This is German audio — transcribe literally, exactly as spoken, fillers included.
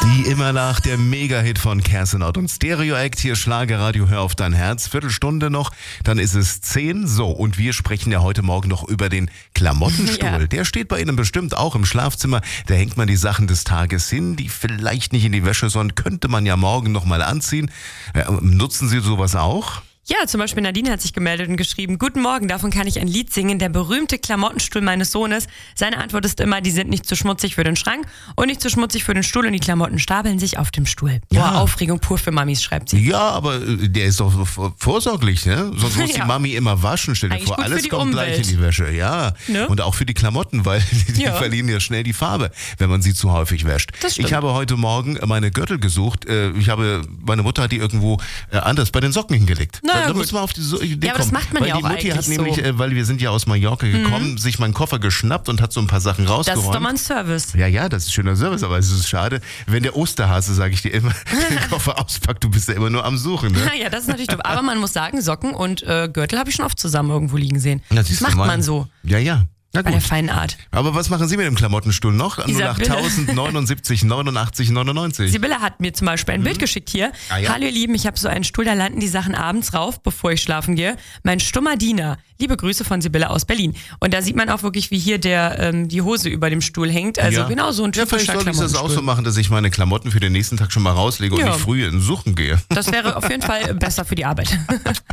Die immer nach der Mega-Hit von Kerstin Ott und Stereo Act. Hier Schlagerradio, hör auf dein Herz. Viertelstunde noch, dann ist es zehn. So, und wir sprechen ja heute Morgen noch über den Klamottenstuhl. Ja. Der steht bei Ihnen bestimmt auch im Schlafzimmer. Da hängt man die Sachen des Tages hin, die vielleicht nicht in die Wäsche, sondern könnte man ja morgen noch mal anziehen. Äh, nutzen Sie sowas auch? Ja, zum Beispiel Nadine hat sich gemeldet und geschrieben: Guten Morgen, davon kann ich ein Lied singen, der berühmte Klamottenstuhl meines Sohnes. Seine Antwort ist immer, die sind nicht zu schmutzig für den Schrank und nicht zu schmutzig für den Stuhl und die Klamotten stapeln sich auf dem Stuhl. Ja. Boah, Aufregung pur für Mamis, schreibt sie. Ja, aber der ist doch vorsorglich, ne? Sonst muss ja. die Mami immer waschen. Stell dir Eigentlich vor, gut alles für die kommt Umwelt. gleich in die Wäsche. Ja, ne? Und auch für die Klamotten, weil die ja. verlieren ja schnell die Farbe, wenn man sie zu häufig wäscht. Das stimmt. Ich habe heute Morgen meine Gürtel gesucht. Ich habe, meine Mutter hat die irgendwo anders bei den Socken hingelegt. Na, da gut. muss man auf die so Idee ja, aber das kommen. macht man weil ja die auch Mutti eigentlich hat nämlich, so. äh, weil wir sind ja aus Mallorca gekommen, Mhm. sich meinen Koffer geschnappt und hat so ein paar Sachen rausgeräumt. Das ist doch mal ein Service. Ja, ja, das ist schöner Service, aber es ist schade, wenn der Osterhase, sage ich dir immer, den Koffer auspackt, du bist ja immer nur am Suchen. Ne? Ja, das ist natürlich doof. Aber man muss sagen, Socken und äh, Gürtel habe ich schon oft zusammen irgendwo liegen sehen. Na, Das macht man so. Ja, ja. Na Bei gut. der feinen Art. Aber was machen Sie mit dem Klamottenstuhl noch? Isabelle. null acht neunundsiebzig neunundachtzig neunundneunzig. Sibylle hat mir zum Beispiel ein mhm. Bild geschickt hier. Ah, ja? Hallo ihr Lieben, ich habe so einen Stuhl, da landen die Sachen abends rauf, bevor ich schlafen gehe. Mein stummer Diener. Liebe Grüße von Sibylle aus Berlin. Und da sieht man auch wirklich, wie hier der ähm, die Hose über dem Stuhl hängt. Also ja. genau so ein Ja, typischer vielleicht soll ich das auch Klamottenstuhl. so machen, dass ich meine Klamotten für den nächsten Tag schon mal rauslege Ja. und nicht früh in Suchen gehe. Das wäre auf jeden Fall besser für die Arbeit.